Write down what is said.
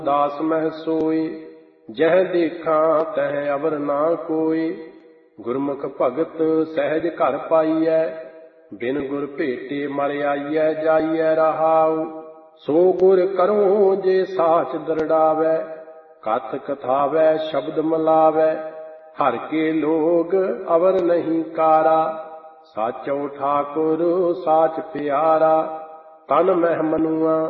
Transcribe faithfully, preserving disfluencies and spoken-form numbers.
दास मह सोई, जह देखा तह अवर ना कोई। गुरमुख भगत सहज घर पाइयै, बिन गुर भेटे मर आइयै जाइयै रहाऊ। सो गुर करो जे साच दरड़ावै, कथ कथावै शब्द मलावै। हर के लोग अवर नहीं कारा, साचो ठाकुर साच प्यारा। तन मह मनुआ